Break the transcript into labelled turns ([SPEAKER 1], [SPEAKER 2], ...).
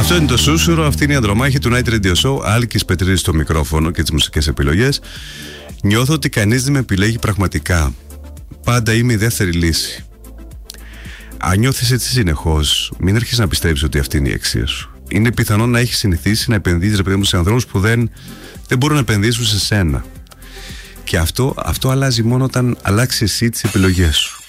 [SPEAKER 1] Αυτό είναι το Σούσουρο, αυτή είναι η Ανδρομάχη του Night Radio Show. Άλκης Πετρίδης στο μικρόφωνο και τις μουσικές επιλογές. Νιώθω ότι κανείς δεν με επιλέγει πραγματικά. Πάντα είμαι η δεύτερη λύση. Αν νιώθεις έτσι συνεχώς, μην αρχίσεις να πιστεύεις ότι αυτή είναι η αξία σου. Είναι πιθανό να έχεις συνηθίσει να επενδύσεις σε ανθρώπους που δεν μπορούν να επενδύσουν σε σένα. Και αυτό αλλάζει μόνο όταν αλλάξεις εσύ τις επιλογές σου.